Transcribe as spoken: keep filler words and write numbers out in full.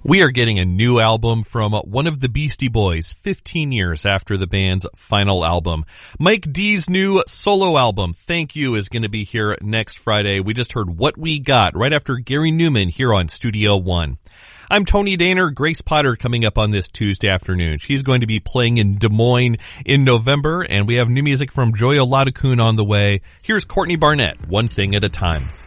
We are getting a new album from one of the Beastie Boys fifteen years after the band's final album. Mike D's new solo album, Thank You, is going to be here next Friday. We just heard What We Got right after Gary Newman here on Studio One. I'm Tony Daner. Grace Potter coming up on this Tuesday afternoon. She's going to be playing in Des Moines in November, and we have new music from Joy Oladokun on the way. Here's Courtney Barnett, One Thing at a Time.